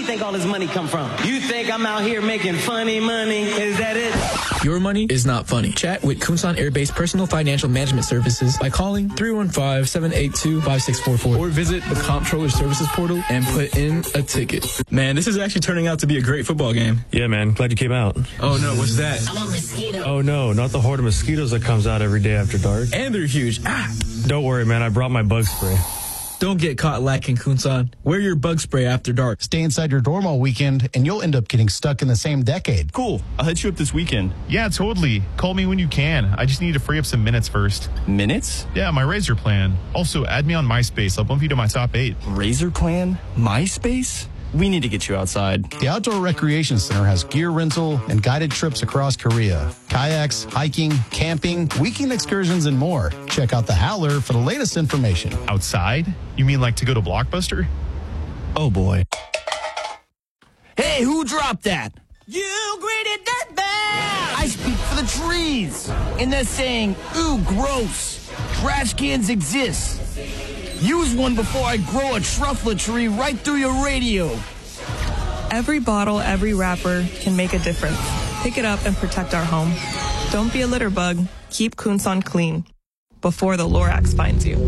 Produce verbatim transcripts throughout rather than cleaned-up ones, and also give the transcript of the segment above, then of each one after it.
think all this money come from? You think I'm out here making funny money? Is that it? Your money is not funny. Chat with Kunsan Air-based Personal Financial Management Services by calling three one five, seven eight two, five six four four or visit the Comptroller Services portal and put in a ticket. Man, this is actually turning out to be a great football game. Yeah, man. Glad you came out. Oh, no. What's that? I'm a mosquito. Oh, no. Not the horde of mosquitoes that comes out every day after dark. And they're huge. Ah. Don't worry, man. I brought my bug spray. Don't get caught lacking, Kunsan. Wear your bug spray after dark. Stay inside your dorm all weekend, and you'll end up getting stuck in the same decade. Cool. I'll hit you up this weekend. Yeah, totally. Call me when you can. I just need to free up some minutes first. Minutes? Yeah, my Razor plan. Also, add me on MySpace. I'll bump you to my top eight. Razor plan? MySpace? We need to get you outside. The Outdoor Recreation Center has gear rental and guided trips across Korea. Kayaks, hiking, camping, weekend excursions, and more. Check out the Howler for the latest information. Outside? You mean like to go to Blockbuster? Oh, boy. Hey, who dropped that? You greedy dirtbag! I speak for the trees. And they're saying, ooh, gross. Trash cans exist. Use one before I grow a truffle tree right through your radio. Every bottle, every wrapper can make a difference. Pick it up and protect our home. Don't be a litter bug. Keep Kunsan clean before the Lorax finds you.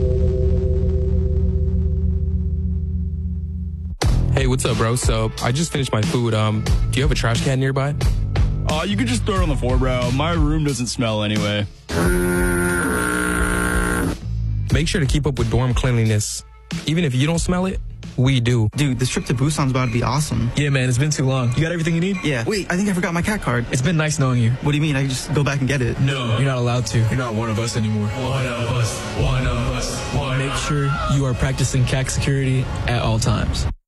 Hey, what's up, bro? So I just finished my food. Um, do you have a trash can nearby? Uh, you could just throw it on the floor, bro. My room doesn't smell anyway. Make sure to keep up with dorm cleanliness. Even if you don't smell it, we do. Dude, this trip to Busan's about to be awesome. Yeah, man, it's been too long. You got everything you need? Yeah. Wait, I think I forgot my cat card. It's been nice knowing you. What do you mean? I can just go back and get it? No, you're not allowed to. You're not one of us anymore. One of us. One of us. One. Make sure you are practicing C A C security at all times.